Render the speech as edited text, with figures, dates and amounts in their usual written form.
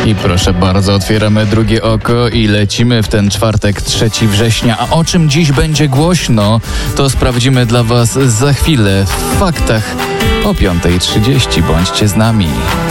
I proszę bardzo, otwieramy drugie oko i lecimy w ten czwartek, 3 września. A o czym dziś będzie głośno, to sprawdzimy dla Was za chwilę w faktach o 5:30. Bądźcie z nami.